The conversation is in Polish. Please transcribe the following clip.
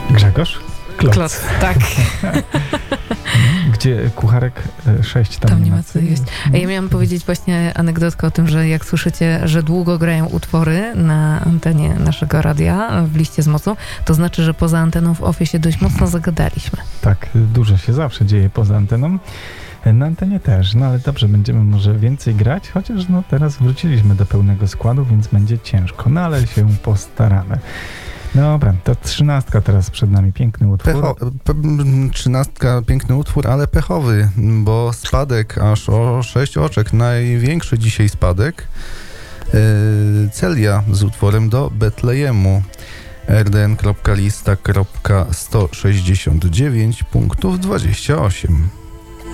Grzegorz? Kloc, tak. Gdzie kucharek 6, tam nie ma co jeść. A ja miałam powiedzieć właśnie anegdotkę o tym, że jak słyszycie, że długo grają utwory na antenie naszego radia w liście z mocą, to znaczy, że poza anteną w office dość mocno zagadaliśmy. Tak, dużo się zawsze dzieje poza anteną. Na antenie też, no ale dobrze, będziemy może więcej grać, chociaż no teraz wróciliśmy do pełnego składu, więc będzie ciężko, no ale się postaramy. Dobra, to 13 teraz przed nami, piękny utwór. 13, piękny utwór, ale pechowy, bo spadek aż o 6 oczek, największy dzisiaj spadek. Celia z utworem Do Betlejemu. rdn.lista.169 punktów 28.